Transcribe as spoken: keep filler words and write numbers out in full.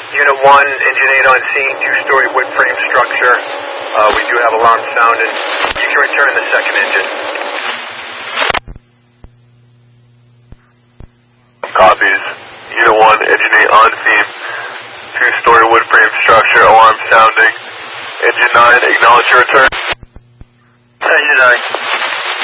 Unit one, engine eight on scene, two-story wood frame structure. Uh, we do have alarm sounded. You can return the second engine. Copies. Unit one, engine eight on scene, two-story wood frame structure, alarm sounding. Engine nine, acknowledge your return. Engine nine.